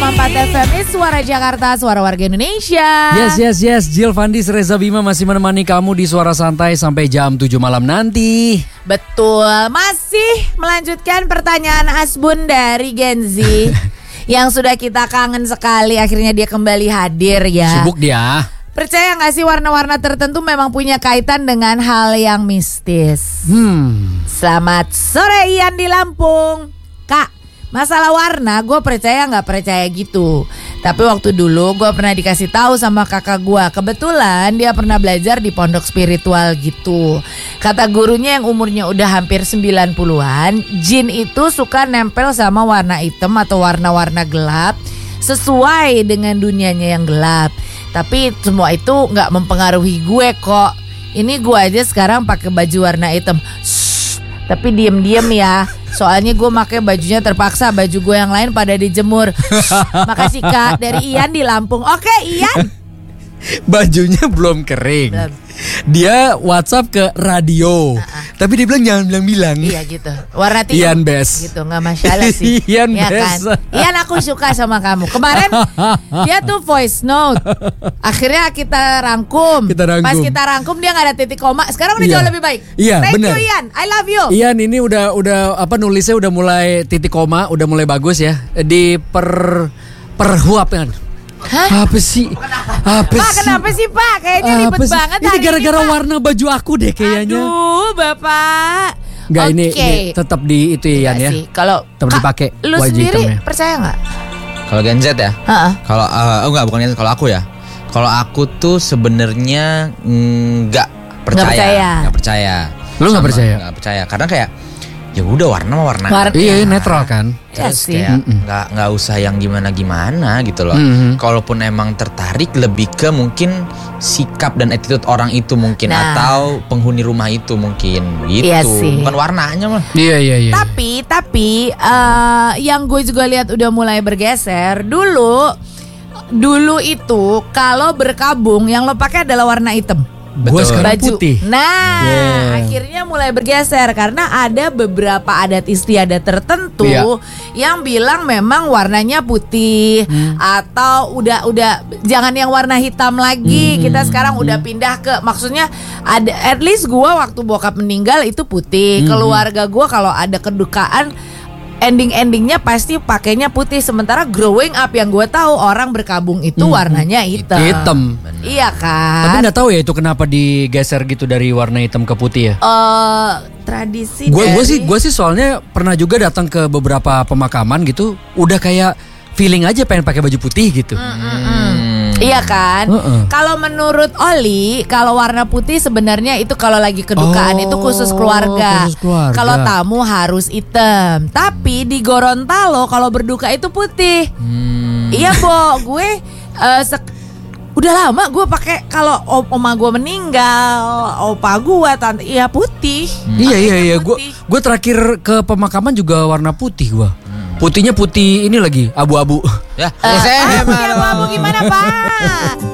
105.4 FM ini Suara Jakarta, suara warga Indonesia. Yes. Jill Fandis, Reza Bima masih menemani kamu di Suara Santai sampai jam 7 malam nanti. Betul, masih melanjutkan pertanyaan Asbun dari Gen Z yang sudah kita kangen sekali. Akhirnya dia kembali hadir ya. Sibuk dia. Percaya gak sih warna-warna tertentu memang punya kaitan dengan hal yang mistis? Selamat sore Ian di Lampung. Kak, masalah warna gue percaya gak percaya gitu. Tapi waktu dulu gue pernah dikasih tahu sama kakak gue. Kebetulan dia pernah belajar di pondok spiritual gitu. Kata gurunya yang umurnya udah hampir 90-an, jin itu suka nempel sama warna hitam atau warna-warna gelap sesuai dengan dunianya yang gelap. Tapi semua itu gak mempengaruhi gue kok. Ini gue aja sekarang pakai baju warna hitam. Tapi diem-diem ya. Soalnya gue pakai bajunya terpaksa. Baju gue yang lain pada dijemur. Makasih Kak. Dari Ian di Lampung. Oke Ian. Bajunya belum kering. Dia WhatsApp ke radio. Tapi dia bilang jangan bilang-bilang. Iya gitu. Warna tiga Ian best. gitu, gak masalah sih. Ian ya best. Kan? Ian aku suka sama kamu. Kemarin dia tuh voice note. Akhirnya kita rangkum. Pas kita rangkum dia gak ada titik koma. Sekarang udah jauh lebih baik. Iya Thank bener. you Ian, I love you. Ian ini udah nulisnya udah mulai titik koma. Udah mulai bagus ya. Di perhuap kan. Hah? Apa sih? Pak kenapa sih Pak? Kayaknya ribet banget ini gara-gara warna baju aku deh kayaknya. Aduh Bapak. Enggak ini tetap di itu ya Ian ya. Kalau tetap dipakai lu wajah sendiri hitamnya. percaya nggak? Kalau Gen Z ya? Kalau enggak bukan Gen Z, kalau aku ya. Kalau aku tuh sebenarnya nggak percaya. Lu nggak percaya? Nggak percaya karena kayak ya udah warna Iya netral kan. Terus kayak nggak usah yang gimana gitu loh. Kalaupun emang tertarik lebih ke mungkin sikap dan attitude orang itu mungkin atau penghuni rumah itu mungkin gitu. Iya sih. Bukan warnanya mah. Iya. Tapi yang gue juga lihat udah mulai bergeser. Dulu itu kalau berkabung yang lo pakai adalah warna hitam. Gue sekarang putih. Nah, akhirnya mulai bergeser karena ada beberapa adat istiadat tertentu yang bilang memang warnanya putih atau udah jangan yang warna hitam lagi. Kita sekarang udah pindah ke maksudnya ada at least gue waktu bokap meninggal itu putih. Keluarga gue kalau ada kedukaan endingnya pasti pakainya putih. Sementara growing up yang gue tahu orang berkabung itu warnanya hitam. Iya kan. Tapi nggak tahu ya itu kenapa digeser gitu dari warna hitam ke putih ya. Tradisi. Gue sih soalnya pernah juga datang ke beberapa pemakaman gitu. Udah kayak feeling aja pengen pakai baju putih gitu. Iya kan. Kalau menurut Oli, kalau warna putih sebenarnya itu kalau lagi kedukaan itu khusus keluarga. Kalau tamu harus hitam. Tapi di Gorontalo kalau berduka itu putih. Iya Bo, gue udah lama gue pakai kalau oma gue meninggal, opa gue, tante, iya putih. Iya. Gue terakhir ke pemakaman juga warna putih gue. Putihnya putih ini lagi abu-abu. Ya, abu-abu gimana Pak?